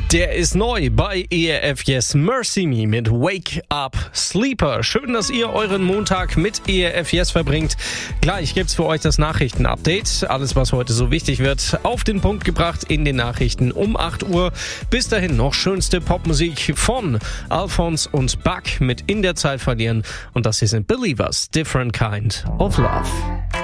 Der ist neu bei ERF Yes, Mercy Me mit Wake Up Sleeper. Schön, dass ihr euren Montag mit ERF Yes verbringt. Gleich gibt's für euch das Nachrichtenupdate. Alles, was heute so wichtig wird, auf den Punkt gebracht in den Nachrichten um 8 Uhr. Bis dahin noch schönste Popmusik von Alphonse und Buck mit In der Zeit verlieren. Und das hier sind Believers, Different Kind of Love.